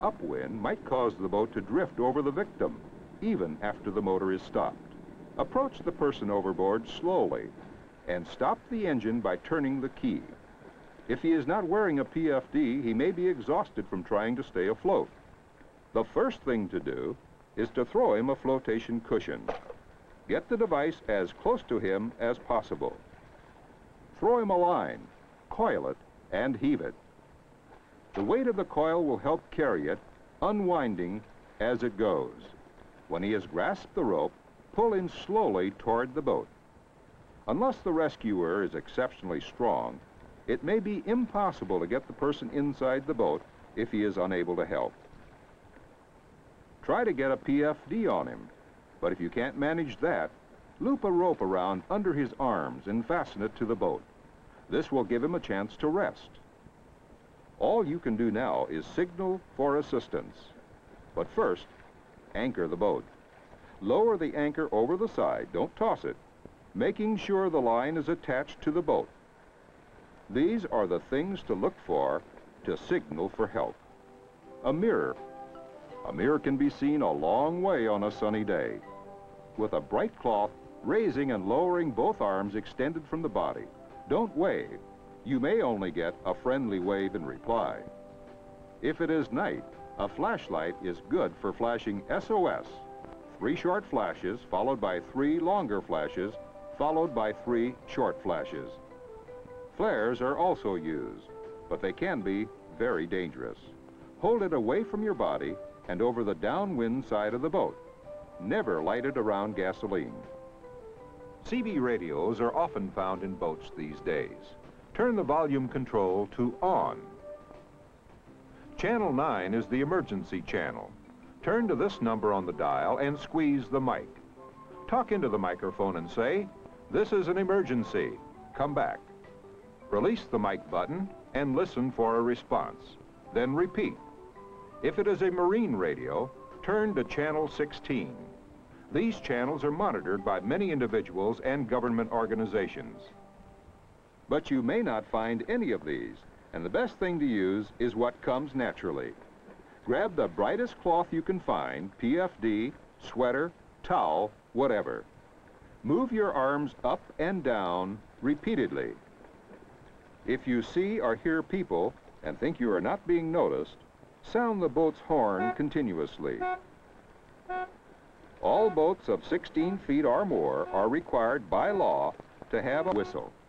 Upwind might cause the boat to drift over the victim, even after the motor is stopped. Approach the person overboard slowly and stop the engine by turning the key. If he is not wearing a PFD, he may be exhausted from trying to stay afloat. The first thing to do is to throw him a flotation cushion. Get the device as close to him as possible. Throw him a line, coil it, and heave it. The weight of the coil will help carry it, unwinding as it goes. When he has grasped the rope, pull him slowly toward the boat. Unless the rescuer is exceptionally strong, it may be impossible to get the person inside the boat if he is unable to help. Try to get a PFD on him, but if you can't manage that, loop a rope around under his arms and fasten it to the boat. This will give him a chance to rest. All you can do now is signal for assistance. But first, anchor the boat. Lower the anchor over the side, don't toss it, making sure the line is attached to the boat. These are the things to look for to signal for help. A mirror. A mirror can be seen a long way on a sunny day. With a bright cloth, raising and lowering both arms extended from the body. Don't wave. You may only get a friendly wave in reply. If it is night, a flashlight is good for flashing SOS. 3 short flashes, followed by 3 longer flashes, followed by 3 short flashes. Flares are also used, but they can be very dangerous. Hold it away from your body and over the downwind side of the boat. Never light it around gasoline. CB radios are often found in boats these days. Turn the volume control to on. Channel 9 is the emergency channel. Turn to this number on the dial and squeeze the mic. Talk into the microphone and say, "This is an emergency. Come back." Release the mic button and listen for a response. Then repeat. If it is a marine radio, turn to channel 16. These channels are monitored by many individuals and government organizations. But you may not find any of these, and the best thing to use is what comes naturally. Grab the brightest cloth you can find, PFD, sweater, towel, whatever. Move your arms up and down repeatedly. If you see or hear people and think you are not being noticed, sound the boat's horn continuously. All boats of 16 feet or more are required by law to have a whistle.